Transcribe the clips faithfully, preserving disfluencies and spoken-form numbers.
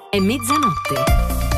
È mezzanotte.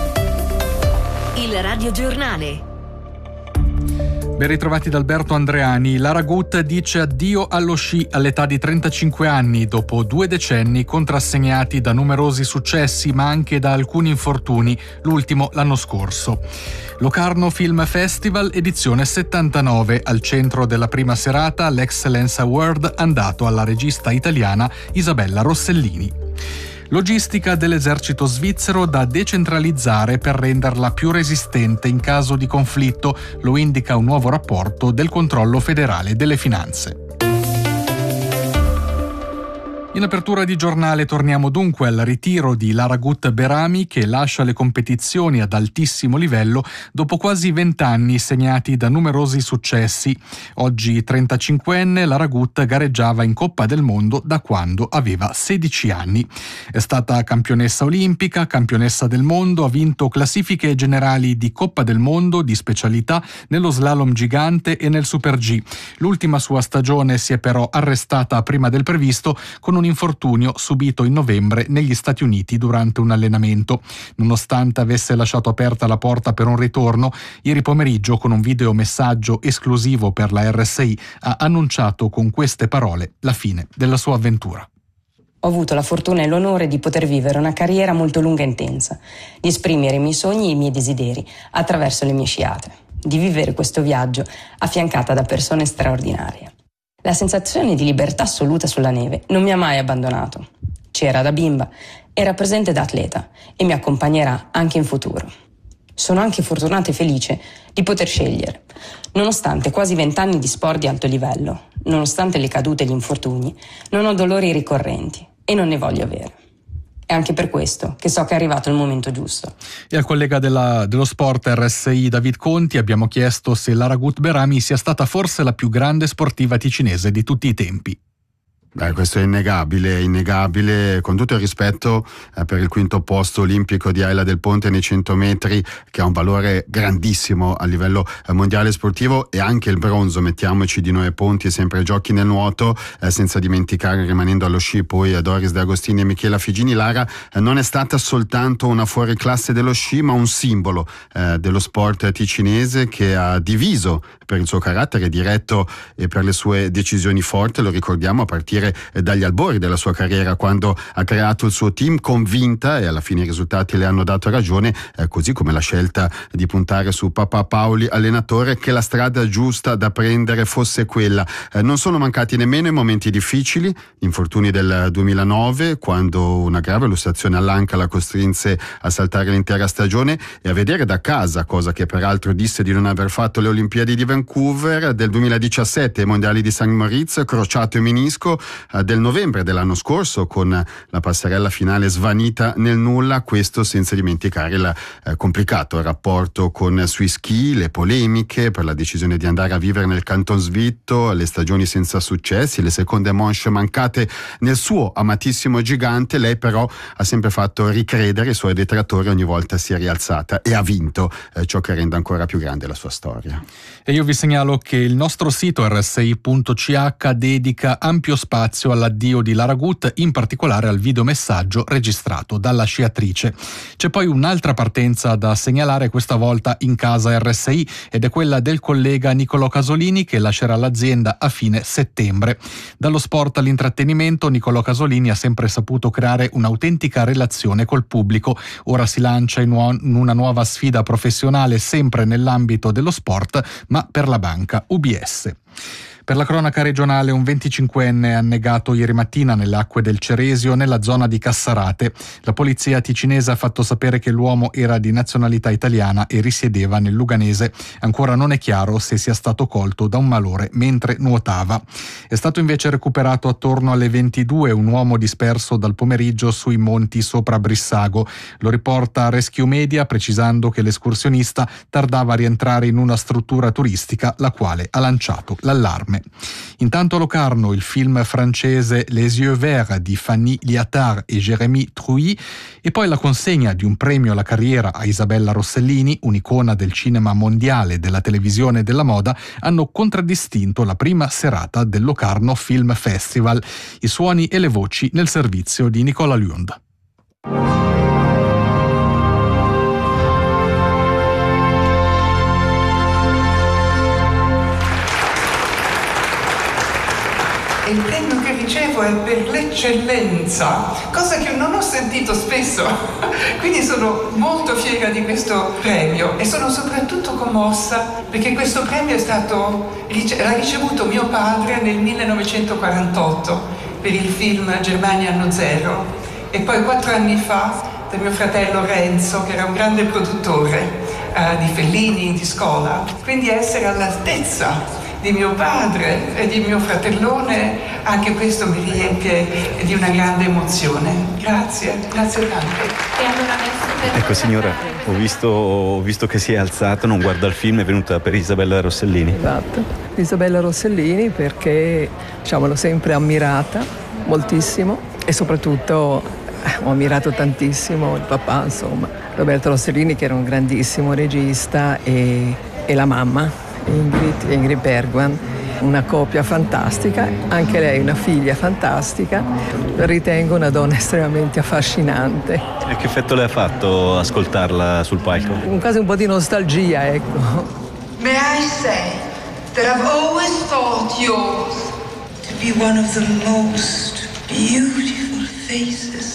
Il radiogiornale. Ben ritrovati da Alberto Andreani. Lara Gut dice addio allo sci all'età di trentacinque anni, dopo due decenni contrassegnati da numerosi successi ma anche da alcuni infortuni, l'ultimo l'anno scorso. Locarno Film Festival, edizione settantanove, al centro della prima serata l'Excellence Award andato alla regista italiana Isabella Rossellini. Logistica dell'esercito svizzero da decentralizzare per renderla più resistente in caso di conflitto, lo indica un nuovo rapporto del controllo federale delle finanze. In apertura di giornale torniamo dunque al ritiro di Lara Gut Berami, che lascia le competizioni ad altissimo livello dopo quasi vent'anni segnati da numerosi successi. Oggi trentacinquenne, Lara Gut gareggiava in Coppa del Mondo da quando aveva sedici anni. È stata campionessa olimpica, campionessa del mondo, ha vinto classifiche generali di Coppa del Mondo di specialità nello slalom gigante e nel Super G. L'ultima sua stagione si è però arrestata prima del previsto con un infortunio subito in novembre negli Stati Uniti durante un allenamento. Nonostante avesse lasciato aperta la porta per un ritorno, ieri pomeriggio con un videomessaggio esclusivo per la R S I ha annunciato con queste parole la fine della sua avventura. Ho avuto la fortuna e l'onore di poter vivere una carriera molto lunga e intensa, di esprimere i miei sogni e i miei desideri attraverso le mie sciate, di vivere questo viaggio affiancata da persone straordinarie. La sensazione di libertà assoluta sulla neve non mi ha mai abbandonato. C'era da bimba, era presente da atleta e mi accompagnerà anche in futuro. Sono anche fortunata e felice di poter scegliere. Nonostante quasi vent'anni di sport di alto livello, nonostante le cadute e gli infortuni, non ho dolori ricorrenti e non ne voglio avere. È anche per questo che so che è arrivato il momento giusto. E al collega della, dello sport R S I David Conti abbiamo chiesto se Lara Gut Berami sia stata forse la più grande sportiva ticinese di tutti i tempi. Beh, questo è innegabile, innegabile, con tutto il rispetto eh, per il quinto posto olimpico di Ayla del Ponte nei cento metri, che ha un valore grandissimo a livello eh, mondiale sportivo, e anche il bronzo, mettiamoci, di Noè Ponti e sempre ai giochi nel nuoto, eh, senza dimenticare, rimanendo allo sci, poi Doris De Agostini e Michela Figini. Lara eh, non è stata soltanto una fuoriclasse dello sci, ma un simbolo eh, dello sport ticinese, che ha diviso per il suo carattere diretto e per le sue decisioni forti, lo ricordiamo, a partire dagli albori della sua carriera, quando ha creato il suo team convinta, e alla fine i risultati le hanno dato ragione, eh, così come la scelta di puntare su Papà Paoli allenatore, che la strada giusta da prendere fosse quella. Eh, non sono mancati nemmeno i momenti difficili, infortuni del duemilanove, quando una grave lussazione all'anca la costrinse a saltare l'intera stagione e a vedere da casa, cosa che peraltro disse di non aver fatto le Olimpiadi di Vancouver, del duemiladiciassette ai Mondiali di Saint Moritz, crociato e menisco, del novembre dell'anno scorso, con la passerella finale svanita nel nulla. Questo senza dimenticare il eh, complicato rapporto con sui ski, le polemiche per la decisione di andare a vivere nel Canton Svitto, le stagioni senza successi, le seconde manche mancate nel suo amatissimo gigante. Lei però ha sempre fatto ricredere i suoi detrattori, ogni volta si è rialzata e ha vinto, eh, ciò che rende ancora più grande la sua storia. E io vi segnalo che il nostro sito R S I punto C H dedica ampio spazio all'addio di Lara Gut, in particolare al videomessaggio registrato dalla sciatrice. C'è poi un'altra partenza da segnalare, questa volta in casa R S I, ed è quella del collega Nicolò Casolini, che lascerà l'azienda a fine settembre. Dallo sport all'intrattenimento, Nicolò Casolini ha sempre saputo creare un'autentica relazione col pubblico. Ora si lancia in, uo- in una nuova sfida professionale, sempre nell'ambito dello sport, ma per la banca U B S. Per la cronaca regionale, un venticinquenne è annegato ieri mattina nelle acque del Ceresio, nella zona di Cassarate. La polizia ticinese ha fatto sapere che l'uomo era di nazionalità italiana e risiedeva nel Luganese. Ancora non è chiaro se sia stato colto da un malore mentre nuotava. È stato invece recuperato attorno alle ventidue un uomo disperso dal pomeriggio sui monti sopra Brissago. Lo riporta Rescue Media, precisando che l'escursionista tardava a rientrare in una struttura turistica, la quale ha lanciato l'allarme. Intanto a Locarno il film francese Les Yeux Verts di Fanny Liattard e Jérémy Trouy, e poi la consegna di un premio alla carriera a Isabella Rossellini, un'icona del cinema mondiale, della televisione e della moda, hanno contraddistinto la prima serata del Locarno Film Festival. I suoni e le voci nel servizio di Nicola Lund. per l'eccellenza, cosa che non ho sentito spesso. Quindi sono molto fiera di questo premio e sono soprattutto commossa perché questo premio è stato, l'ha ricevuto mio padre nel millenovecentoquarantotto per il film Germania anno zero e poi quattro anni fa da mio fratello Renzo, che era un grande produttore uh, di Fellini, di Scola. Quindi essere all'altezza di mio padre e di mio fratellone, anche questo mi riempie di una grande emozione. Grazie, grazie tante. Ecco signora, ho visto, ho visto che si è alzata, non guarda il film, è venuta per Isabella Rossellini. Esatto, Isabella Rossellini perché diciamo, l'ho sempre ammirata moltissimo e soprattutto ho ammirato tantissimo il papà, insomma, Roberto Rossellini, che era un grandissimo regista, e, e la mamma, Ingrid, Ingrid Bergman, una coppia fantastica, anche lei una figlia fantastica, la ritengo una donna estremamente affascinante. E che effetto le ha fatto ascoltarla sul palco? Quasi un po' di nostalgia, ecco. May I say that I've always thought yours to be one of the most beautiful faces.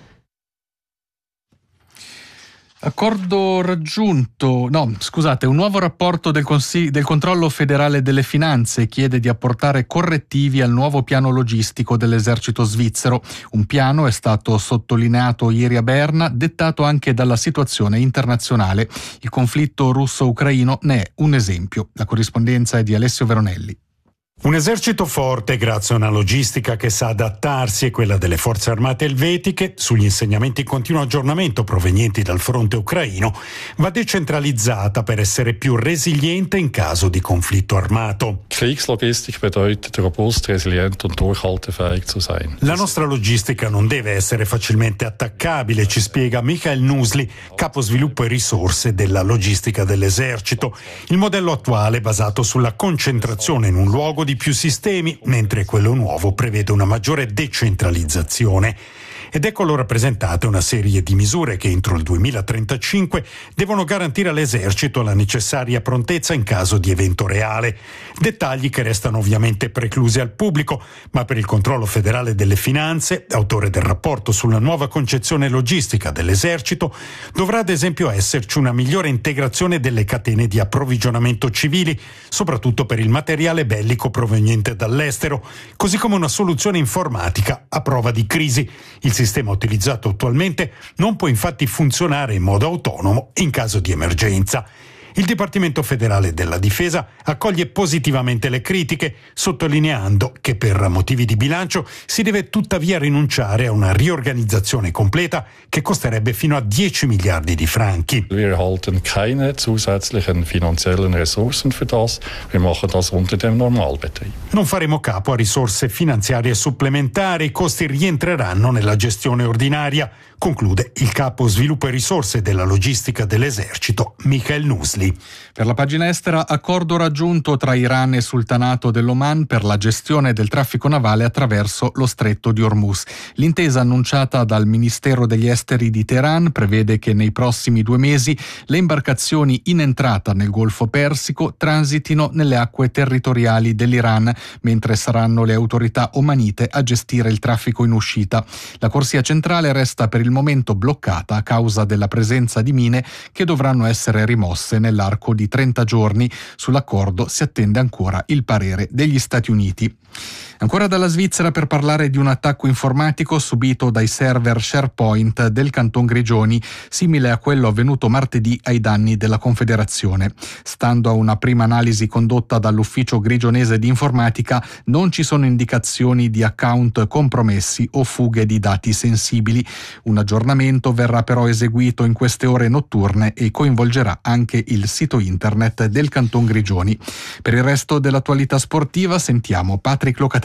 Accordo raggiunto, no, scusate, un nuovo rapporto del, Consiglio, del Controllo Federale delle Finanze chiede di apportare correttivi al nuovo piano logistico dell'esercito svizzero. Un piano è stato sottolineato ieri a Berna, dettato anche dalla situazione internazionale. Il conflitto russo-ucraino ne è un esempio. La corrispondenza è di Alessio Veronelli. Un esercito forte grazie a una logistica che sa adattarsi è quella delle forze armate elvetiche. Sugli insegnamenti in continuo aggiornamento provenienti dal fronte ucraino va decentralizzata per essere più resiliente in caso di conflitto armato. Kriegslogistik bedeutet robust, resilient und durchhaltefähig zu sein. La nostra logistica non deve essere facilmente attaccabile, ci spiega Michael Nusli, capo sviluppo e risorse della logistica dell'esercito. Il modello attuale è basato sulla concentrazione in un luogo di più sistemi, mentre quello nuovo prevede una maggiore decentralizzazione. Ed ecco rappresentate una serie di misure che entro il duemilatrentacinque devono garantire all'esercito la necessaria prontezza in caso di evento reale. Dettagli che restano ovviamente preclusi al pubblico, ma per il Controllo Federale delle Finanze, autore del rapporto sulla nuova concezione logistica dell'esercito, dovrà ad esempio esserci una migliore integrazione delle catene di approvvigionamento civili, soprattutto per il materiale bellico proveniente dall'estero, così come una soluzione informatica a prova di crisi. Il sistema utilizzato attualmente non può infatti funzionare in modo autonomo in caso di emergenza. Il Dipartimento Federale della Difesa accoglie positivamente le critiche, sottolineando che per motivi di bilancio si deve tuttavia rinunciare a una riorganizzazione completa che costerebbe fino a dieci miliardi di franchi. Wir erhalten keine zusätzlichen finanziellen Ressourcen für das. Wir machen das unter dem Normalbetrieb. Non faremo capo a risorse finanziarie supplementari, i costi rientreranno nella gestione ordinaria, conclude il capo sviluppo e risorse della logistica dell'esercito, Michael Nusli. Per la pagina estera, accordo raggiunto tra Iran e Sultanato dell'Oman per la gestione del traffico navale attraverso lo stretto di Hormuz. L'intesa annunciata dal Ministero degli Esteri di Teheran prevede che nei prossimi due mesi le imbarcazioni in entrata nel Golfo Persico transitino nelle acque territoriali dell'Iran, mentre saranno le autorità omanite a gestire il traffico in uscita. La corsia centrale resta per il momento bloccata a causa della presenza di mine che dovranno essere rimosse nell'arco di trenta giorni. Sull'accordo si attende ancora il parere degli Stati Uniti. Ancora dalla Svizzera per parlare di un attacco informatico subito dai server SharePoint del Canton Grigioni, simile a quello avvenuto martedì ai danni della Confederazione. Stando a una prima analisi condotta dall'Ufficio Grigionese di Informatica, non ci sono indicazioni di account compromessi o fughe di dati sensibili. Un aggiornamento verrà però eseguito in queste ore notturne e coinvolgerà anche il sito internet del Canton Grigioni. Per il resto dell'attualità sportiva sentiamo Patrick Locatelli.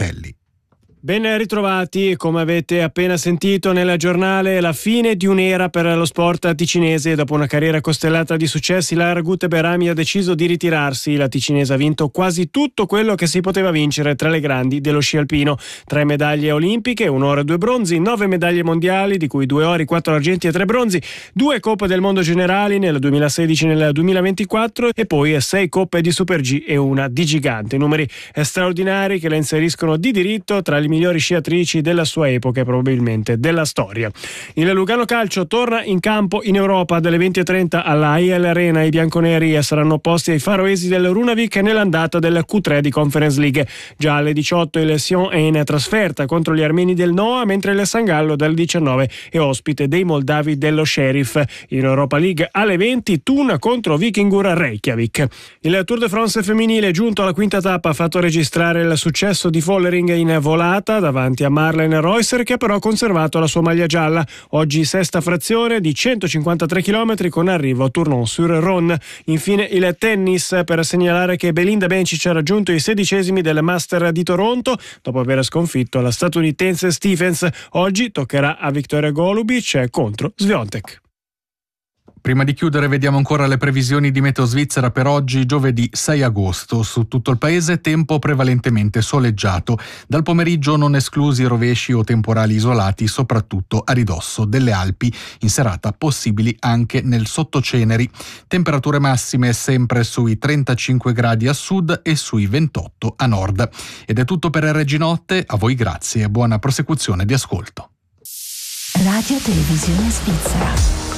Ben ritrovati, come avete appena sentito nel giornale, la fine di un'era per lo sport ticinese. Dopo una carriera costellata di successi, la Ragut Berami ha deciso di ritirarsi. La ticinese ha vinto quasi tutto quello che si poteva vincere tra le grandi dello sci alpino. Tre medaglie olimpiche, un oro e due bronzi, nove medaglie mondiali, di cui due ori, quattro argenti e tre bronzi, due coppe del mondo generali nel duemilasedici e nel duemilaventiquattro e poi sei coppe di Super G e una di gigante. Numeri straordinari che la inseriscono di diritto tra gli migliori sciatrici della sua epoca e probabilmente della storia. Il Lugano Calcio torna in campo in Europa dalle venti e trenta alla A I L Arena. I bianconeri saranno opposti ai faroesi del Runavik nell'andata del Q tre di Conference League. Già alle diciotto il Sion è in trasferta contro gli armeni del Noah, mentre il San Gallo dalle diciannove è ospite dei moldavi dello Sheriff. In Europa League alle venti Thun contro Vikingur Reykjavik. Il Tour de France femminile, giunto alla quinta tappa, ha fatto registrare il successo di Vollering in volata davanti a Marlene Reusser, che ha però conservato la sua maglia gialla. Oggi sesta frazione di centocinquantatré chilometri con arrivo a Tournon-sur-Rhône. Infine il tennis, per segnalare che Belinda Bencic ha raggiunto i sedicesimi del Master di Toronto dopo aver sconfitto la statunitense Stephens. Oggi toccherà a Victoria Golubic contro Swiatek. Prima di chiudere vediamo ancora le previsioni di Meteo Svizzera per oggi, giovedì sei agosto. Su tutto il paese tempo prevalentemente soleggiato. Dal pomeriggio non esclusi rovesci o temporali isolati, soprattutto a ridosso delle Alpi. In serata possibili anche nel Sottoceneri. Temperature massime sempre sui trentacinque gradi a sud e sui ventotto a nord. Ed è tutto per R G Notte. A voi grazie e buona prosecuzione di ascolto. Radio Televisione Svizzera.